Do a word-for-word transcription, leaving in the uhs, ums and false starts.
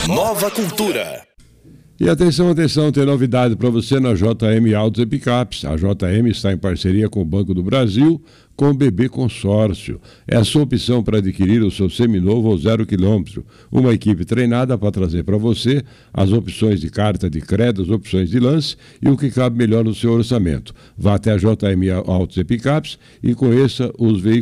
Nova Cultura. E atenção, atenção, tem novidade para você na J M Autos e Picapes. A J M está em parceria com o Banco do Brasil, com o B B Consórcio. É a sua opção para adquirir o seu seminovo ou zero quilômetro. Uma equipe treinada para trazer para você as opções de carta de crédito, as opções de lance e o que cabe melhor no seu orçamento. Vá até a J M Autos e Picapes e conheça os veículos